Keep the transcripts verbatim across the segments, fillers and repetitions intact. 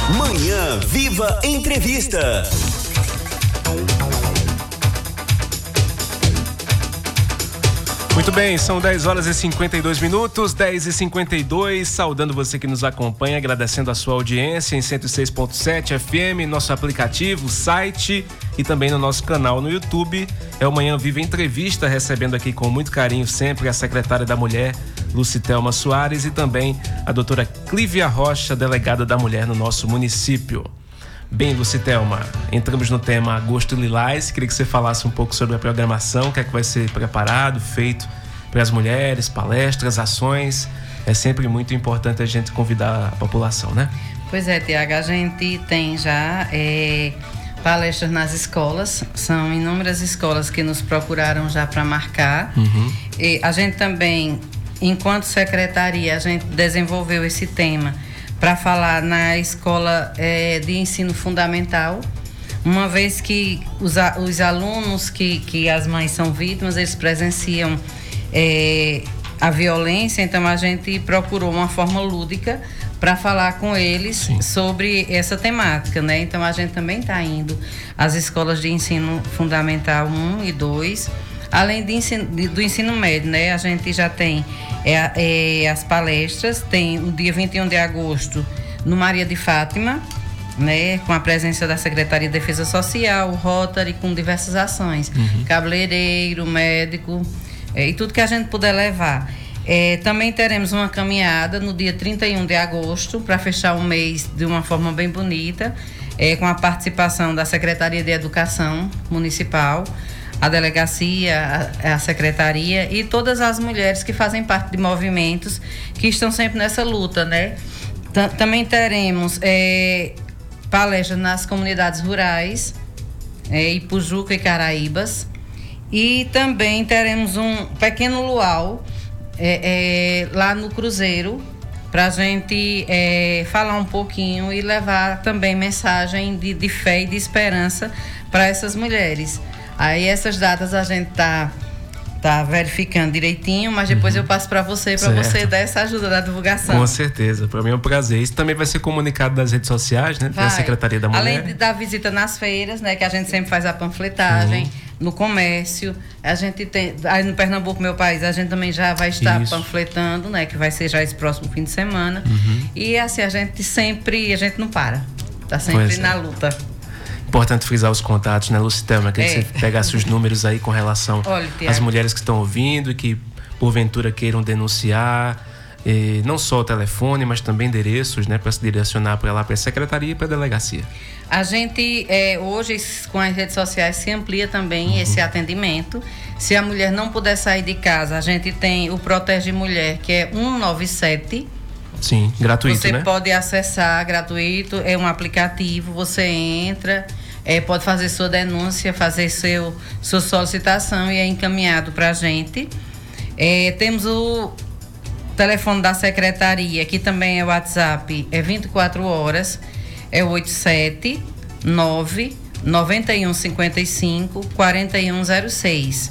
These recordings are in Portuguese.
Manhã Viva Entrevista. Muito bem, são dez horas e cinquenta e dois minutos, dez e cinquenta e dois, saudando você que nos acompanha, agradecendo a sua audiência em cento e seis ponto sete F M, nosso aplicativo, site e também no nosso canal no YouTube. É o Manhã Viva Entrevista, recebendo aqui com muito carinho sempre a secretária da Mulher, Lucitelma Soares, e também a doutora Clívia Rocha, delegada da Mulher no nosso município. Bem, Lucitelma, entramos no tema Agosto Lilás. Queria que você falasse um pouco sobre a programação, o que é que vai ser preparado, feito para as mulheres, palestras, ações. É sempre muito importante a gente convidar a população, né? Pois é, Tiago, a gente tem já é, palestras nas escolas, são inúmeras escolas que nos procuraram já para marcar. Uhum. E a gente também, enquanto secretaria, a gente desenvolveu esse tema para falar na escola é, de ensino fundamental, uma vez que os, os alunos que, que as mães são vítimas, eles presenciam é, a violência, então a gente procurou uma forma lúdica para falar com eles Sim. sobre essa temática, né? Então a gente também está indo às escolas de ensino fundamental um e dois, além de ensino, de, do ensino médio, né? A gente já tem é, é, as palestras, tem o dia vinte e um de agosto no Maria de Fátima, né? Com a presença da Secretaria de Defesa Social, o Rotary, com diversas ações, uhum. cabeleireiro, médico, é, e tudo que a gente puder levar. É, também teremos uma caminhada no dia trinta e um de agosto, para fechar o mês de uma forma bem bonita, é, com a participação da Secretaria de Educação Municipal, a delegacia, a, a secretaria e todas as mulheres que fazem parte de movimentos que estão sempre nessa luta, né? T- também teremos é, palestras nas comunidades rurais, é, Ipujuca e Caraíbas, e também teremos um pequeno luau é, é, lá no Cruzeiro, para a gente é, falar um pouquinho e levar também mensagem de, de fé e de esperança para essas mulheres. Aí essas datas a gente tá, tá verificando direitinho, mas depois uhum. eu passo para você, para você dar essa ajuda da divulgação. Com certeza, para mim é um prazer. Isso também vai ser comunicado nas redes sociais, né? Da Secretaria da Mulher. Além de, da visita nas feiras, né? Que a gente sempre faz a panfletagem, uhum. no comércio. A gente tem, aí no Pernambuco, meu país, a gente também já vai estar Isso. panfletando, né? Que vai ser já esse próximo fim de semana. Uhum. E assim, a gente sempre, a gente não para. Tá sempre pois na é. luta. Importante frisar os contatos, né, Lucitelma? Que é. você pegasse os números aí com relação Olha, às mulheres que estão ouvindo e que porventura queiram denunciar, e não só o telefone, mas também endereços, né, para se direcionar para lá, para a secretaria e para a delegacia. A gente é, hoje com as redes sociais se amplia também uhum. esse atendimento. Se a mulher não puder sair de casa, a gente tem o Protege Mulher, que é cento e noventa e sete. Sim, gratuito, você né? Você pode acessar, gratuito, é um aplicativo, você entra, é, pode fazer sua denúncia, fazer seu, sua solicitação e é encaminhado para a gente. É, temos o telefone da secretaria, que também é o WhatsApp, é vinte e quatro horas, é oito sete nove nove um cinco cinco quatro um zero seis.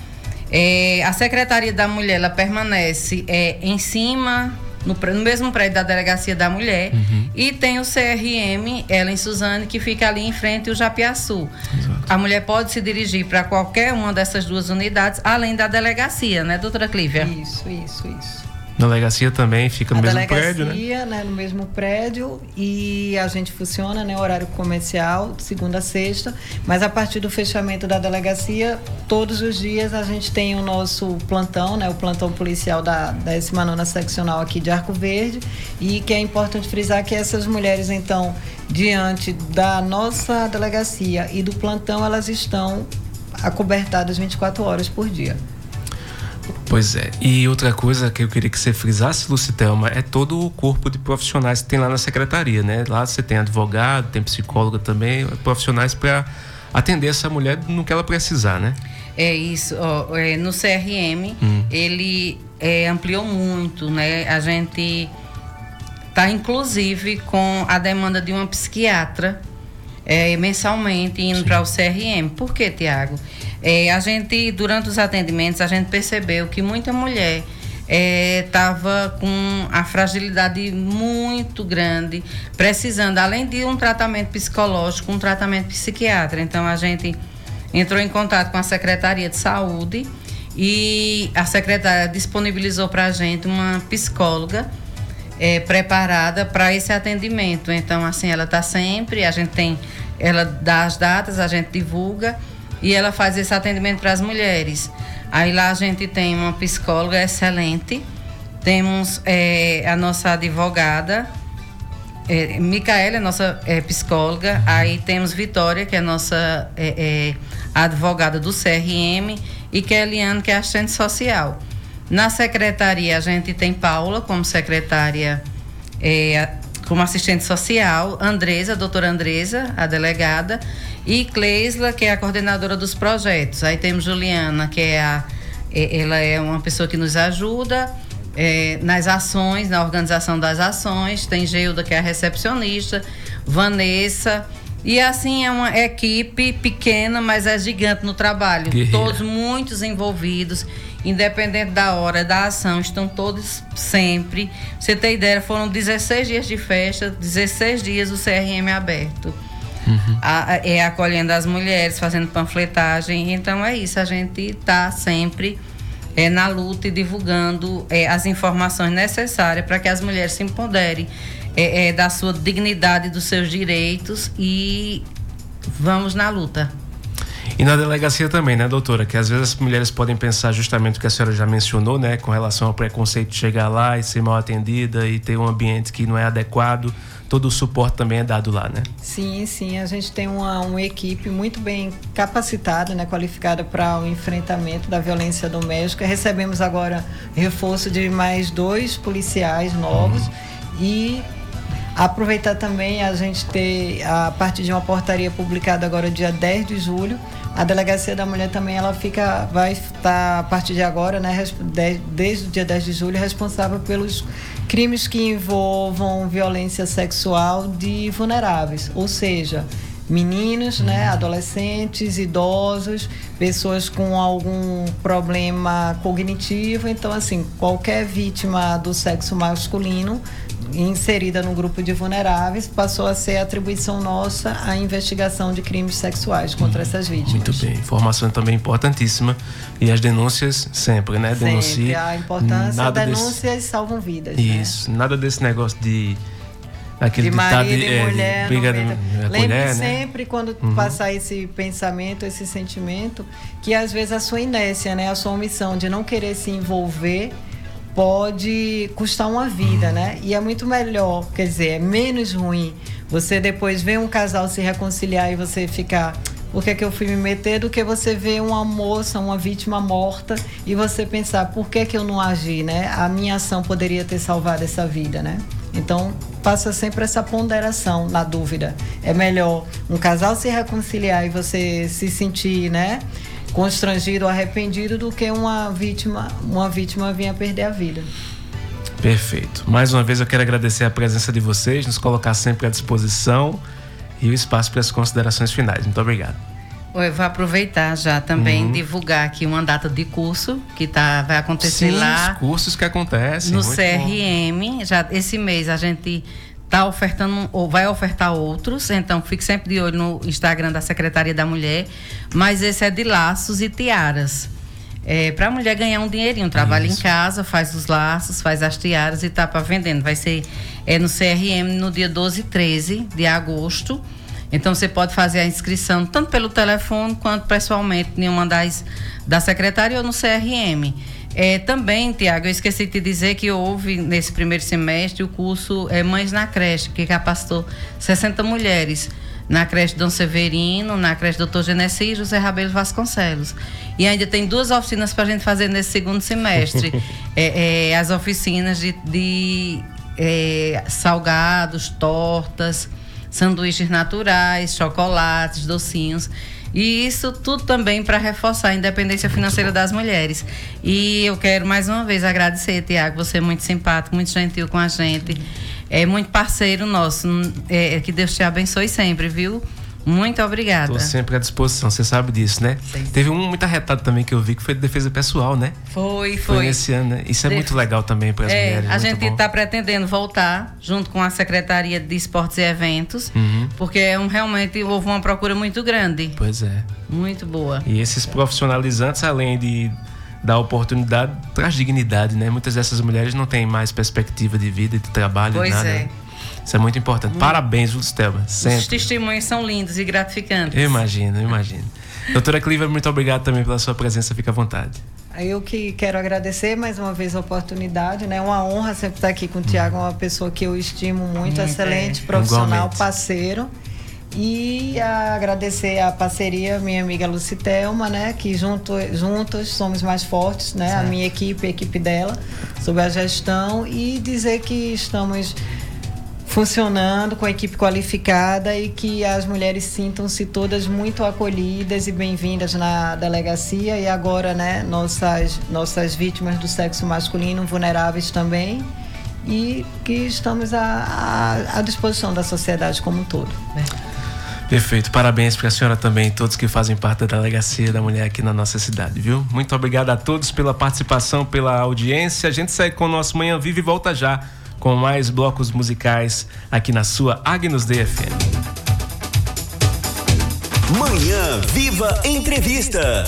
É, a Secretaria da Mulher, ela permanece é, em cima... No, no mesmo prédio da Delegacia da Mulher, uhum. e tem o C R M, ela em Suzane, que fica ali em frente ao Japiaçu. Exato. A mulher pode se dirigir para qualquer uma dessas duas unidades, além da delegacia, né, doutora Clívia? Isso, isso, isso. A delegacia também fica no a mesmo prédio, né? A delegacia, né, no mesmo prédio, e a gente funciona, né, horário comercial, de segunda a sexta, mas a partir do fechamento da delegacia, todos os dias a gente tem o nosso plantão, né, o plantão policial da décima nona seccional aqui de Arco Verde, e que é importante frisar que essas mulheres, então, diante da nossa delegacia e do plantão, elas estão acobertadas vinte e quatro horas por dia. Pois é, e outra coisa que eu queria que você frisasse, Lucitelma, é todo o corpo de profissionais que tem lá na secretaria, né? Lá você tem advogado, tem psicóloga também, profissionais para atender essa mulher no que ela precisar, né? É isso, ó, é, no C R M, hum. ele é, ampliou muito, né? A gente tá inclusive com a demanda de uma psiquiatra é, mensalmente indo para o C R M. Por quê, Tiago? É, a gente, durante os atendimentos, a gente percebeu que muita mulher estava é, com a fragilidade muito grande, precisando, além de um tratamento psicológico, um tratamento psiquiátrico. Então, a gente entrou em contato com a Secretaria de Saúde e a secretária disponibilizou para a gente uma psicóloga é, preparada para esse atendimento. Então, assim, ela está sempre, a gente tem, ela dá as datas, a gente divulga e ela faz esse atendimento para as mulheres. Aí lá a gente tem uma psicóloga excelente, temos é, a nossa advogada, é, Micaela é nossa é, psicóloga, aí temos Vitória, que é nossa é, é, advogada do C R M, e Keliane, que é assistente social. Na secretaria a gente tem Paula como secretária, é, como assistente social, Andresa, a doutora Andresa, a delegada, e Cleisla, que é a coordenadora dos projetos. Aí temos Juliana, que é a, ela é uma pessoa que nos ajuda é, nas ações, na organização das ações. Tem Geuda, que é a recepcionista, Vanessa, e assim é uma equipe pequena, mas é gigante no trabalho. Guerreira. Todos muitos envolvidos, independente da hora da ação, estão todos sempre. Pra você ter ideia, foram dezesseis dias de festa, dezesseis dias o C R M aberto. Uhum. A, é acolhendo as mulheres, fazendo panfletagem. Então é isso, a gente está sempre é, na luta e divulgando é, as informações necessárias para que as mulheres se empoderem é, é, da sua dignidade, dos seus direitos, e vamos na luta. E na delegacia também, né, doutora? Que às vezes as mulheres podem pensar justamente o que a senhora já mencionou, né? Com relação ao preconceito de chegar lá e ser mal atendida e ter um ambiente que não é adequado. Todo o suporte também é dado lá, né? Sim, sim. A gente tem uma, uma equipe muito bem capacitada, né, qualificada para o enfrentamento da violência doméstica. Recebemos agora reforço de mais dois policiais novos. Uhum. E aproveitar também a gente ter, a partir de uma portaria publicada agora dia dez de julho, a Delegacia da Mulher também ela fica, vai estar a partir de agora, né, desde o dia dez de julho, responsável pelos crimes que envolvam violência sexual de vulneráveis, ou seja, meninos, né, adolescentes, idosos, pessoas com algum problema cognitivo. Então, assim, qualquer vítima do sexo masculino inserida no grupo de vulneráveis, passou a ser atribuição nossa a investigação de crimes sexuais contra hum, essas vítimas. Muito bem, informação também importantíssima, e as denúncias sempre, né? Sempre, Denuncie. a importância, as denúncias desse... salvam vidas. Isso, né? Nada desse negócio de aquele de marido e é, mulher, de, briga, Lembre colher, sempre, né? Quando uhum. passar esse pensamento, esse sentimento, que às vezes a sua inércia, né, a sua omissão de não querer se envolver pode custar uma vida, uhum. né? E é muito melhor, quer dizer, é menos ruim você depois ver um casal se reconciliar e você ficar, por que que eu fui me meter, do que você ver uma moça, uma vítima morta e você pensar, por que que eu não agi, né? A minha ação poderia ter salvado essa vida, né? Então, passa sempre essa ponderação na dúvida. É melhor um casal se reconciliar e você se sentir, né, constrangido ou arrependido, do que uma vítima, uma vítima vir a perder a vida. Perfeito. Mais uma vez eu quero agradecer a presença de vocês, nos colocar sempre à disposição e o espaço para as considerações finais. Muito obrigado. Eu vou aproveitar já também uhum. divulgar aqui uma data de curso que tá, vai acontecer. Sim, lá. Os cursos que acontecem. No C R M. Já, esse mês a gente está ofertando, ou vai ofertar outros, então fique sempre de olho no Instagram da Secretaria da Mulher. Mas esse é de laços e tiaras. É, para a mulher ganhar um dinheirinho, trabalha Isso. em casa, faz os laços, faz as tiaras e está para vendendo. Vai ser é, no C R M no dia doze e treze de agosto. Então você pode fazer a inscrição tanto pelo telefone quanto pessoalmente em uma das da secretária ou no C R M. É, também, Tiago, eu esqueci de te dizer que houve nesse primeiro semestre o curso é, Mães na Creche, que capacitou sessenta mulheres na creche Dom Severino, na creche doutor Genesi e José Rabelo Vasconcelos. E ainda tem duas oficinas para a gente fazer nesse segundo semestre. é, é, as oficinas de, de é, salgados, tortas, sanduíches naturais, chocolates, docinhos. E isso tudo também para reforçar a independência financeira das mulheres. E eu quero mais uma vez agradecer, Tiago, você é muito simpático, muito gentil com a gente, é muito parceiro nosso, é, que Deus te abençoe sempre, viu? Muito obrigada. Estou sempre à disposição, você sabe disso, né? Sim. Teve um muito arretado também que eu vi, que foi de defesa pessoal, né? Foi, foi. Foi nesse ano, né? Isso é Def... muito legal também para as é, mulheres. A gente está pretendendo voltar, junto com a Secretaria de Esportes e Eventos, uhum. porque é um, realmente houve uma procura muito grande. Pois é. Muito boa. E esses profissionalizantes, além de dar oportunidade, traz dignidade, né? Muitas dessas mulheres não têm mais perspectiva de vida, de trabalho, pois nada. É. Isso é muito importante. Hum. Parabéns, Justelma. Os testemunhos são lindos e gratificantes. Eu imagino, eu imagino. Doutora Clívia, muito obrigado também pela sua presença. Fica à vontade. Eu que quero agradecer mais uma vez a oportunidade, né? Uma honra sempre estar aqui com o Tiago, uma pessoa que eu estimo muito, hum, excelente, é. profissional, igualmente. Parceiro. E a agradecer a parceria, minha amiga Lucitelma, né? Que junto, juntos somos mais fortes, né? Certo. A minha equipe, a equipe dela, sobre a gestão. E dizer que estamos funcionando com a equipe qualificada e que as mulheres sintam-se todas muito acolhidas e bem-vindas na delegacia. E agora, né? Nossas, nossas vítimas do sexo masculino vulneráveis também. E que estamos à, à, à disposição da sociedade como um todo. É. Perfeito, parabéns para a senhora também e todos que fazem parte da Delegacia da Mulher aqui na nossa cidade, viu? Muito obrigado a todos pela participação, pela audiência. A gente segue com o nosso Manhã Viva e volta já com mais blocos musicais aqui na sua Agnus Dei F M. Manhã Viva Entrevista.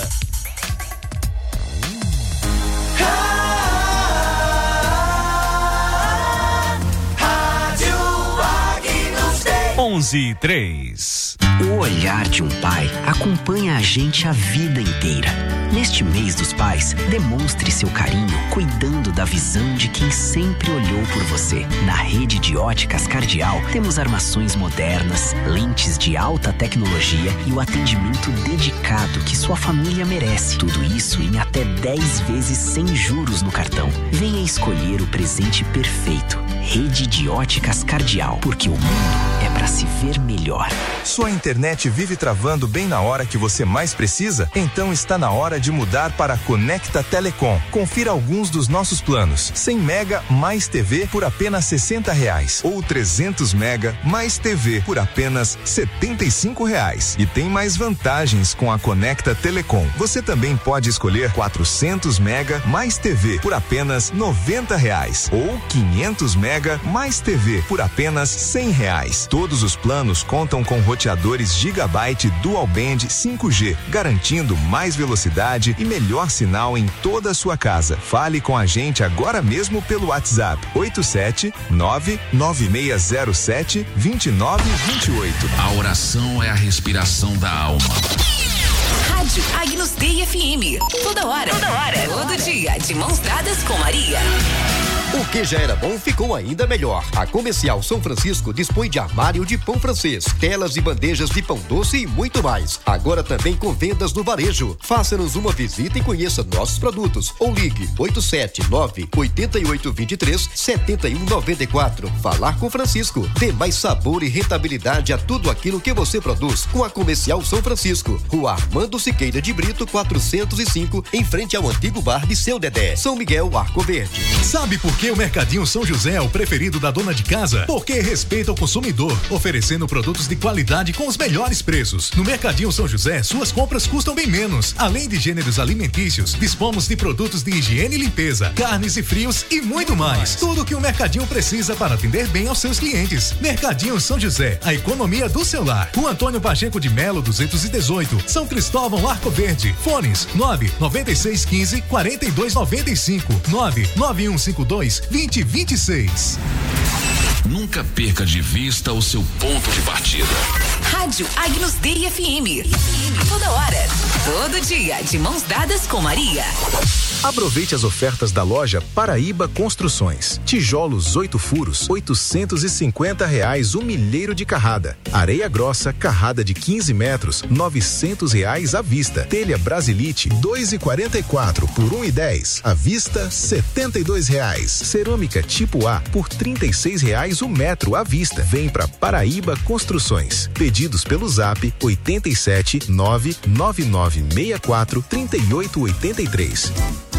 onze e três. O olhar de um pai acompanha a gente a vida inteira. Neste mês dos pais, demonstre seu carinho cuidando da visão de quem sempre olhou por você. Na rede de óticas Cardial, temos armações modernas, lentes de alta tecnologia e o atendimento dedicado que sua família merece. Tudo isso em até dez vezes sem juros no cartão. Venha escolher o presente perfeito. Rede de óticas Cardial, porque o mundo é para se ver melhor. Sua internet vive travando bem na hora que você mais precisa? Então está na hora de mudar para a Conecta Telecom. Confira alguns dos nossos planos. cem mega mais T V por apenas sessenta reais ou trezentos mega mais T V por apenas setenta e cinco reais. E tem mais vantagens com a Conecta Telecom. Você também pode escolher quatrocentos mega mais T V por apenas noventa reais ou quinhentos mega mais T V por apenas cem reais. Todos os planos contam com roteadores Gigabyte Dual Band cinco G, garantindo mais velocidade e melhor sinal em toda a sua casa. Fale com a gente agora mesmo pelo WhatsApp oito sete nove nove seis zero sete dois nove dois oito. A oração é a respiração da alma. Rádio Agnus Dei F M. Toda hora. Toda hora. Todo dia. De mãos dadas com Maria. O que já era bom ficou ainda melhor. A Comercial São Francisco dispõe de armário de pão francês, telas e bandejas de pão doce e muito mais. Agora também com vendas no varejo. Faça-nos uma visita e conheça nossos produtos. Ou ligue oito sete nove oito oito dois três sete um nove quatro. Falar com Francisco. Dê mais sabor e rentabilidade a tudo aquilo que você produz com a Comercial São Francisco. Rua Armando Siqueira de Brito, quatrocentos e cinco, em frente ao antigo bar de Seu Dedé. São Miguel, Arco Verde. Sabe por que o Mercadinho São José é o preferido da dona de casa? Porque respeita o consumidor, oferecendo produtos de qualidade com os melhores preços. No Mercadinho São José, suas compras custam bem menos. Além de gêneros alimentícios, dispomos de produtos de higiene e limpeza, carnes e frios e muito mais. Tudo que o Mercadinho precisa para atender bem aos seus clientes. Mercadinho São José, a economia do seu lar. Rua Antônio Pacheco de Melo, duzentos e dezoito, São Cristóvão, Arco Verde. Fones nove nove seis um cinco quatro dois nove cinco, nove nove um cinco dois vinte e vinte e seis. Nunca perca de vista o seu ponto de partida. Rádio Agnus Dei F M. Toda hora, todo dia, de mãos dadas com Maria. Aproveite as ofertas da loja Paraíba Construções. Tijolos oito furos, oitocentos e cinquenta reais o milheiro de carrada. Areia grossa, carrada de quinze metros, novecentos reais à vista. Telha Brasilite, dois e quarenta e quatro por um e dez. À vista, setenta e dois reais. Cerâmica tipo A por trinta e seis reais o metro à vista. Vem pra Paraíba Construções. Pedidos pelo Zap oito sete nove nove nove seis quatro três oito oito três.